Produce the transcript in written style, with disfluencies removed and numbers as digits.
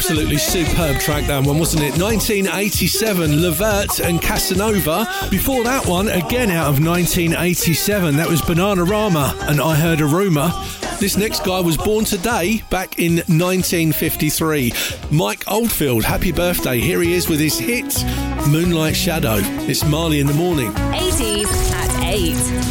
Absolutely superb track, that one, wasn't it? 1987, Levert and Casanova. Before that one, again out of 1987, that was Bananarama and I Heard a Rumour. This next guy was born today, back in 1953. Mike Oldfield, happy birthday. Here he is with his hit, Moonlight Shadow. It's Marley in the Morning. 80s at 8.